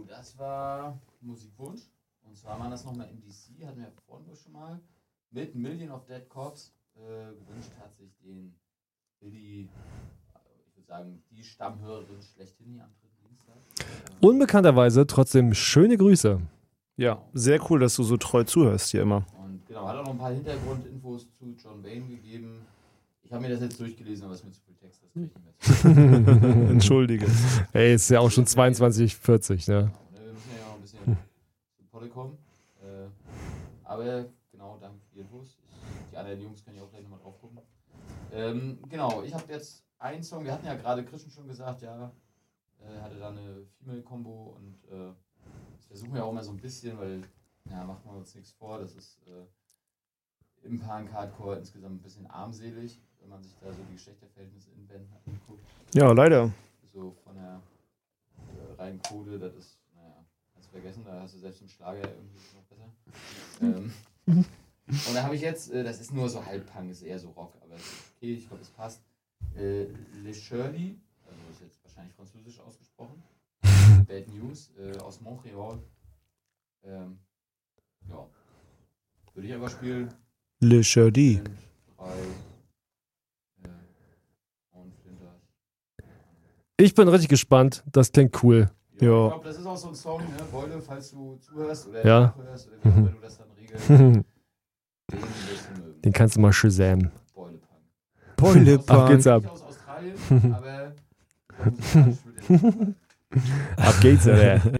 das war Musikwunsch. Und zwar waren das nochmal MDC, hatten wir vorhin schon mal. Mit Million of Dead Corps gewünscht hat sich den Billy, ich würde sagen, die Stammhörerin schlechthin hier am 3. Dienstag. Unbekannterweise trotzdem schöne Grüße. Ja, sehr cool, dass du so treu zuhörst hier immer. Und genau, hat auch noch ein paar Hintergrundinfos zu John Wayne gegeben. Ich habe mir das jetzt durchgelesen, aber es ist mir zu viel Text, das kriege ich nicht mehr zu. Entschuldige. Ey, ist ja auch schon 22:40, ne? Genau, wir müssen ja noch ein bisschen zu Polle kommen. Aber genau, danke für die Infos. Die anderen Jungs können ja auch gleich nochmal drauf gucken. Genau, ich habe jetzt einen Song, wir hatten ja gerade Christian schon gesagt, ja, hatte da eine Female-Kombo und das versuchen wir auch mal so ein bisschen, weil, ja, machen wir uns nichts vor, das ist im Punk-Hardcore insgesamt ein bisschen armselig, wenn man sich da so die Geschlechterverhältnisse in Band anguckt. Ja, leider. So von der reinen Code, das ist, naja, kannst du vergessen, da hast du selbst im Schlager irgendwie noch besser. Und da habe ich jetzt, das ist nur so Halbpunk, ist eher so Rock, aber okay, ich glaube, es passt. Le Shirley, also ist jetzt wahrscheinlich französisch ausgesprochen. Bad News aus Montreal. Ja, würde ich aber spielen. Le Shirley. Und Flinters. Ich bin richtig gespannt. Das klingt cool. Ja. Ja. Ich glaube, das ist auch so ein Song, ne? Beule, falls du zuhörst oder Ja. nachhörst oder wie auch immer du das dann regelst. Den wirst du mögen. Den kannst du mal Shazam. Beulepunk. Beulepunk. Ab geht's ab. Nicht aus Australien, aber musikalisch würde er Ab geht's, Alter.